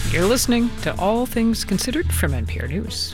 You're listening to All Things Considered from NPR News.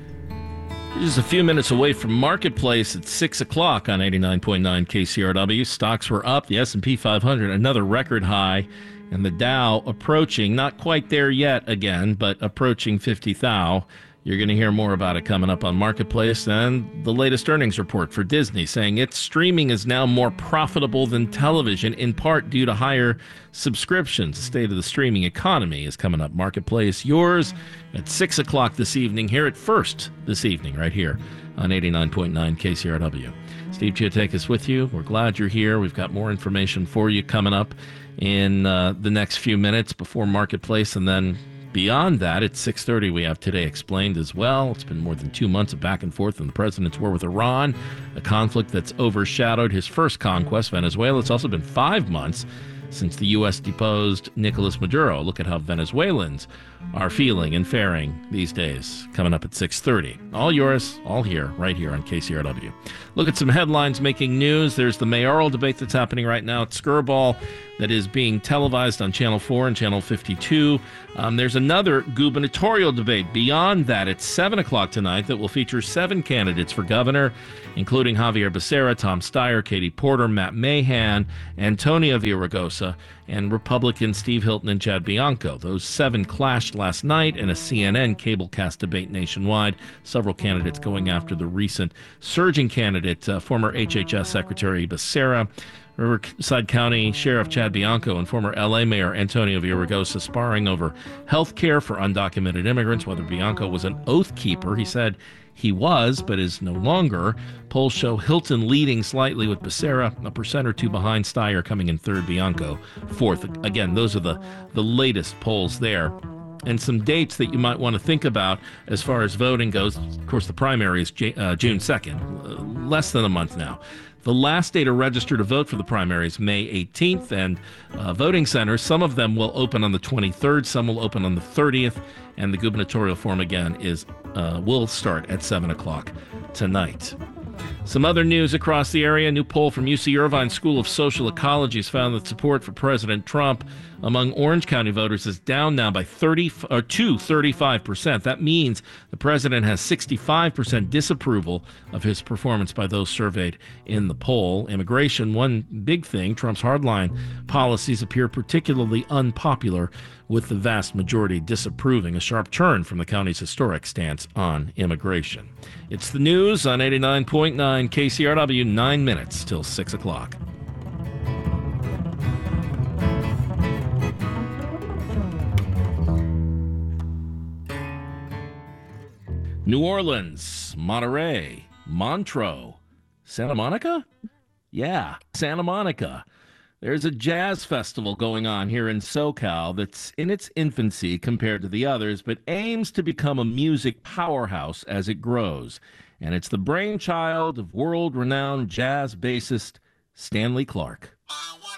Just a few minutes away from Marketplace at 6 o'clock on 89.9 KCRW. Stocks were up. The S&P 500, another record high. And the Dow approaching, not quite there yet again, but approaching 50,000. You're going to hear more about it coming up on Marketplace. And the latest earnings report for Disney saying its streaming is now more profitable than television, in part due to higher subscriptions. The state of the streaming economy is coming up. Marketplace, yours at 6 o'clock this evening, here at First this evening, right here on 89.9 KCRW. Steve Chiotakis with you. We're glad you're here. We've got more information for you coming up in the next few minutes before Marketplace, and then beyond that, at 6:30, we have Today Explained as well. It's been more than 2 months of back and forth in the president's war with Iran, a conflict that's overshadowed his first conquest, Venezuela. It's also been 5 months since the U.S. deposed Nicolas Maduro. Look at how Venezuelans are feeling and faring these days. Coming up at 6:30. All yours, all here, right here on KCRW. Look at some headlines making news. There's the mayoral debate that's happening right now at Skirball that is being televised on Channel 4 and Channel 52. There's another gubernatorial debate beyond that at 7 o'clock tonight that will feature 7 candidates for governor, including Javier Becerra, Tom Steyer, Katie Porter, Matt Mahan, Antonio Villaraigosa, and Republican Steve Hilton and Chad Bianco. Those 7 clashed last night in a CNN cablecast debate nationwide. Several candidates going after the recent surging candidate, former HHS Secretary Becerra, Riverside County Sheriff Chad Bianco, and former L.A. Mayor Antonio Villaraigosa sparring over health care for undocumented immigrants, whether Bianco was an oath keeper. He said he was, but is no longer. Polls show Hilton leading slightly with Becerra, a percent or two behind Steyer, coming in third, Bianco fourth. Again, those are the latest polls there. And some dates that you might want to think about as far as voting goes. Of course, the primary is June 2nd, less than a month now. The last day to register to vote for the primary is May 18th, and voting centers, some of them will open on the 23rd, some will open on the 30th, and the gubernatorial forum again will start at 7 o'clock tonight. Some other news across the area. A new poll from UC Irvine School of Social Ecology has found that support for President Trump among Orange County voters is down now by 35%. That means the president has 65% disapproval of his performance by those surveyed in the poll. Immigration, one big thing. Trump's hardline policies appear particularly unpopular, with the vast majority disapproving, a sharp turn from the county's historic stance on immigration. It's the news on 89.9 KCRW, 9 minutes till 6 o'clock. New Orleans, Monterey, Montreux, Santa Monica? Yeah, Santa Monica. There's a jazz festival going on here in SoCal that's in its infancy compared to the others, but aims to become a music powerhouse as it grows. And it's the brainchild of world-renowned jazz bassist Stanley Clarke.